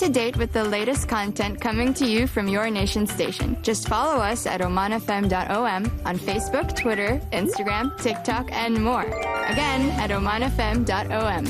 to date with the latest content coming to you from your nation station. Just follow us at omanfm.om on Facebook, Twitter, Instagram, TikTok, and more. Again, at omanfm.om.